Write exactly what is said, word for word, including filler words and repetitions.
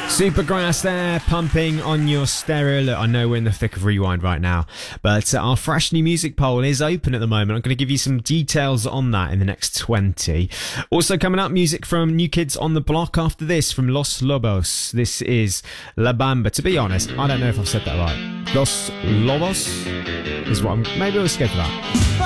Supergrass there, pumping on your stereo. Look, I know we're in the thick of Rewind right now, but uh, our fresh new music poll is open at the moment. I'm going to give you some details on that in the next twenty. Also coming up, music from New Kids on the Block after this from Los Lobos. This is La Bamba. To be honest, I don't know if I've said that right. Los Lobos is what I'm... Maybe I was scared for that.